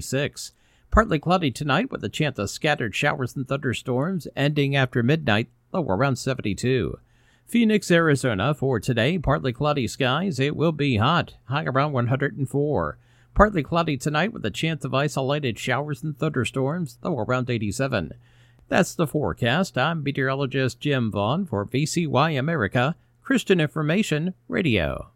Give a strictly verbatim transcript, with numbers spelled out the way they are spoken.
six. Partly cloudy tonight with a chance of scattered showers and thunderstorms, ending after midnight, low around seventy-two. Phoenix, Arizona, for today, partly cloudy skies. It will be hot, high around one hundred four. Partly cloudy tonight with a chance of isolated showers and thunderstorms, low around eighty-seven. That's the forecast. I'm meteorologist Jim Vaughn for V C Y America, Christian Information Radio.